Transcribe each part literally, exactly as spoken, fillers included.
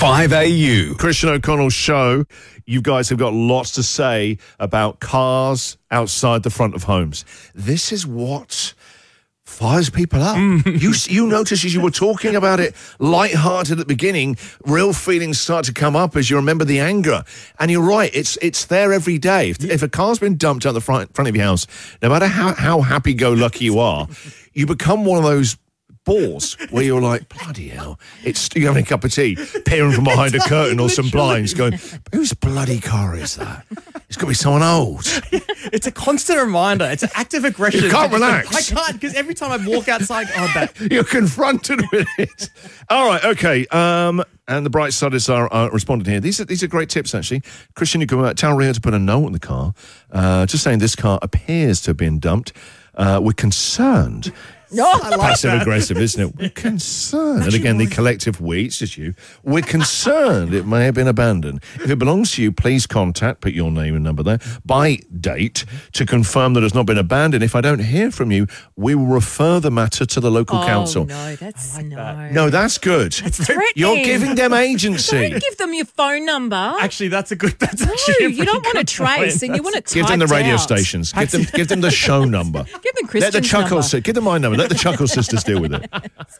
five A U. Christian O'Connell's show. You guys have got lots to say about cars outside the front of homes. This is what fires people up. you you notice as you were talking about it, light-hearted at the beginning, real feelings start to come up as you remember the anger. And you're right, it's it's there every day. If, if a car's been dumped out the front, front of your house, no matter how, how happy-go-lucky you are, you become one of those bores where you're like, bloody hell, it's you're having a cup of tea, peering from behind a curtain or some blinds going, whose bloody car is that? It's got to be someone old. It's a constant reminder. It's an active aggression. You can't relax. I can't, because every time I walk outside, oh, that. You're confronted with it. All right, okay. Um, and the bright siders are, are responding here. These are these are great tips, actually. Christian, you can uh, tell Rio to put a note on the car, uh, just saying this car appears to have been dumped. Uh, we're concerned. No, I like Passive that. aggressive, isn't it? We're concerned. And again, the collective we, it's just you. We're concerned it may have been abandoned. If it belongs to you, please contact, put your name and number there, by date to confirm that it's not been abandoned. If I don't hear from you, we will refer the matter to the local oh, council. no, that's like no. that. No, that's good. threatening. You're giving them agency. Don't give them your phone number. Actually, that's a good. That's no, actually a you don't pretty want to good point. trace, and you want to Give them the radio out. stations. Give them, give them the show number. Give them Let Christian's the Chuckle number. si- Give them my number. Let the Chuckle Sisters deal with it.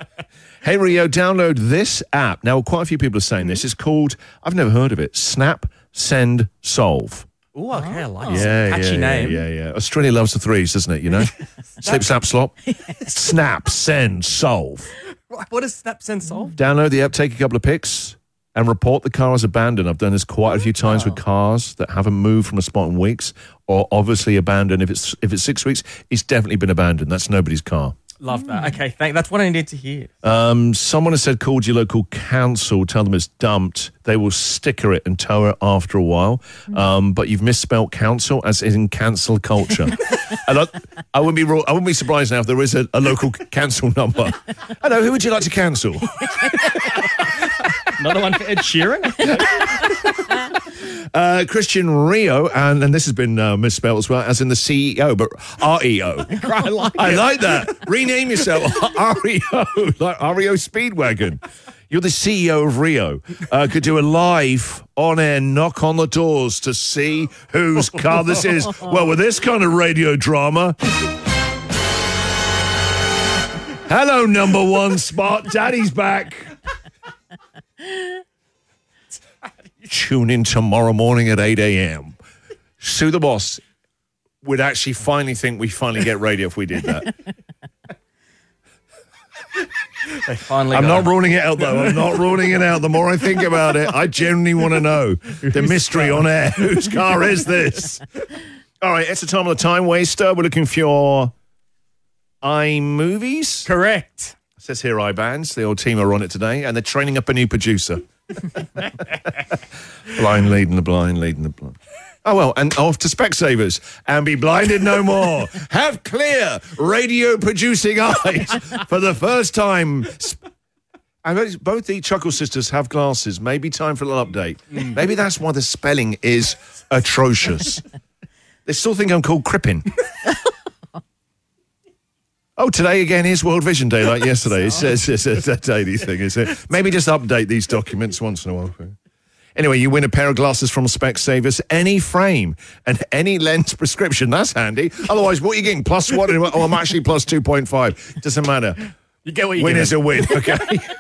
Hey, Rio, download this app. Now, quite a few people are saying this. It's called, I've never heard of it, Snap, Send, Solve. Oh, okay, I like Yeah, it. yeah, Catchy yeah, name. yeah, yeah. Australia loves the threes, doesn't it, you know? Slip, snap, slop. Snap, Send, Solve. What does Snap Send Solve? Download the app, take a couple of pics, and report the car as abandoned. I've done this quite a few times with cars that haven't moved from a spot in weeks, or obviously abandoned. If it's if it's six weeks, it's definitely been abandoned. That's nobody's car. Love that. Okay, thank. That's what I needed to hear. Um, someone has said, called your local council, tell them it's dumped. They will sticker it and tow it after a while. Um, but you've misspelt council as in cancel culture. And I, I wouldn't be ru- I wouldn't be surprised now if there is a, a local council number. Hello, who would you like to cancel? Another one for Ed Sheeran. Uh, Christian Rio, and, and this has been uh, misspelled as well, as in the C E O, but R E O. I like I it. like that. Rename yourself R E O, like R E O Speedwagon. You're the C E O of Rio. Uh, could do a live on-air knock on the doors to see whose car this is. Well, with this kind of radio drama. Hello, number one spot. Daddy's back. Tune in tomorrow morning at eight a.m. Sue the Boss would actually finally think we finally get radio if we did that. They finally I'm got not it. ruling it out, though. I'm not ruling it out. The more I think about it, I genuinely want to know the mystery on air. Whose car is this? All right, it's the time of the time waster. We're looking for your iMovies. Correct. It says here iBands. The old team are on it today, and they're training up a new producer. Blind leading the blind, leading the blind. Oh, well, and off to Specsavers and be blinded no more. Have clear radio producing eyes for the first time. I bet both the Chuckle Sisters have glasses. Maybe time for a little update. Maybe that's why the spelling is atrocious. They still think I'm called Crippin. Oh, today again is World Vision Day, like yesterday. It says it's a daily thing, is it? Maybe just update these documents once in a while. Anyway, you win a pair of glasses from Specsavers, any frame and any lens prescription. That's handy. Otherwise, what are you getting? Plus one? Oh, I'm actually plus two point five. Doesn't matter. You get what you Win give is it. a win, okay?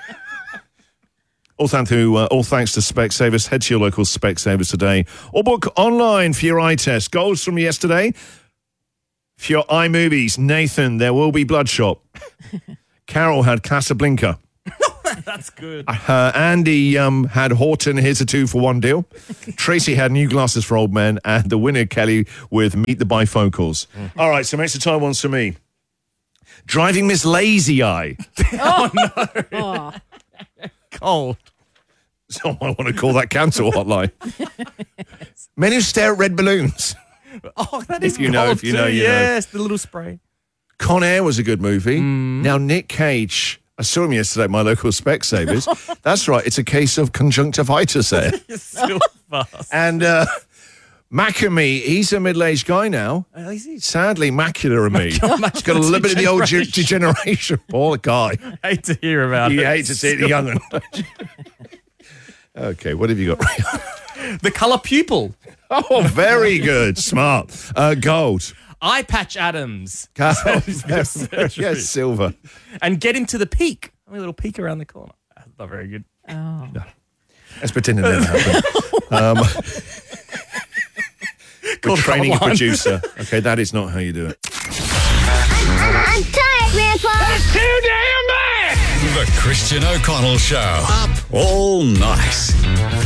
All, thank to, uh, all thanks to Specsavers. Head to your local Specsavers today or book online for your eye test. Goals from yesterday. For your iMovies, Nathan, There Will Be Bloodshot. Carol had Casablanca. That's good. Uh, Andy um, had Horton, Here's a Two for One deal. Tracy had New Glasses for Old Men. And the winner, Kelly, with Meet the Bifocals. Mm. All right, so makes the time once for me. Driving Miss Lazy Eye. Oh, no. Oh. Cold. Someone want to call that cancel hotline. Men who stare at red balloons. Oh, that is If you know, cold if you know, too. you know. Yes, the little spray. Con Air was a good movie. Now, Nick Cage, I saw him yesterday at my local Specsavers. That's right, it's a case of conjunctivitis there. You're still fast. And uh, Macamee, he's a middle-aged guy now. Uh, is he? Sadly, macular me. He's got a little bit of the old ge- degeneration. Poor guy. Hate to hear about You it. hate to see it, the young one. Okay, what have you got? The colour pupil. Oh, very good. Smart. Uh, gold. Eye patch Adams. Yes, silver. And get into the peak. A little peek around the corner. That's not very good. Oh. Let's pretend it never happened. Um, we're Call the training a hotline. producer. Okay, that is not how you do it. I'm tired, Grandpa. That's too damn bad. The Christian O'Connell Show. Up all night.